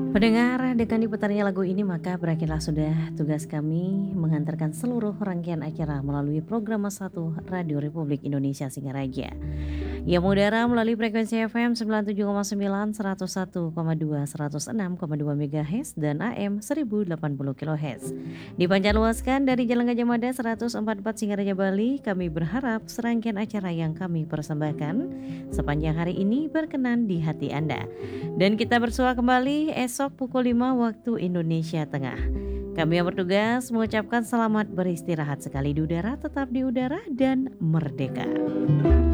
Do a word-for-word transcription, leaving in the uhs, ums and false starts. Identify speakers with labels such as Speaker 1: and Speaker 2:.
Speaker 1: Pendengar, dengan diputarnya lagu ini maka berakhirlah sudah tugas kami mengantarkan seluruh rangkaian acara melalui program satu Radio Republik Indonesia Singaraja. Yang mengudara melalui frekuensi F M sembilan puluh tujuh koma sembilan, seratus satu koma dua, seratus enam koma dua MHz dan A M seribu delapan puluh kilohertz. Dipancarluaskan dari Jalan Gajah Mada seratus empat puluh empat Singaraja Bali, kami berharap serangkaian acara yang kami persembahkan sepanjang hari ini berkenan di hati Anda. Dan kita bersua kembali esok pukul lima waktu Indonesia Tengah. Kami yang bertugas mengucapkan selamat beristirahat sekali di udara, tetap di udara dan merdeka.